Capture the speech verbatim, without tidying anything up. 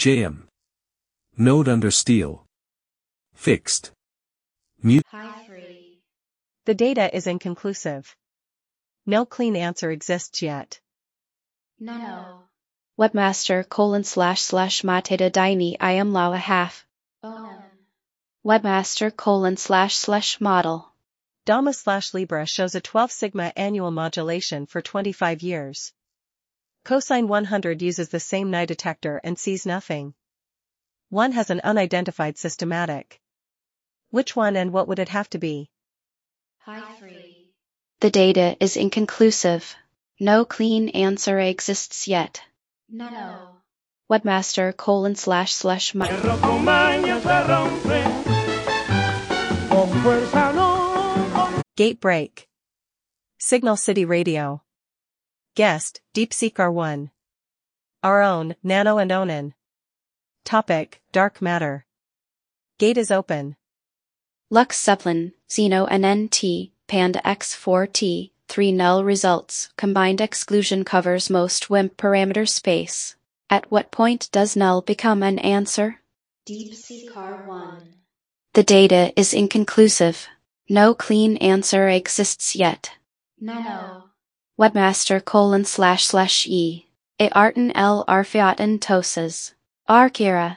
J M. Node under steel. Fixed. Mute. High three. The data is inconclusive. No clean answer exists yet. No. Webmaster colon slash slash mateda dini I am lao a half. Onan. Webmaster colon slash slash model. Dama slash Libra shows a twelve sigma annual modulation for twenty-five years. Cosine one hundred uses the same Nye detector and sees nothing. One has an unidentified systematic. Which one and what would it have to be? High three. The data is inconclusive. No clean answer exists yet. No. Webmaster colon slash slash model. Gate break. Signal City Radio. Guest, DeepSeek R one. Our own, Nano and Onan. Topic, Dark Matter. Gate is open. Lux Zeppelin, Xeno N N T, Panda X four T, three null results. Combined exclusion covers most W I M P parameter space. At what point does null become an answer? DeepSeek R one. The data is inconclusive. No clean answer exists yet. No. Webmaster colon slash slash E. A Arten L Arfiaten Tosas. Arkira.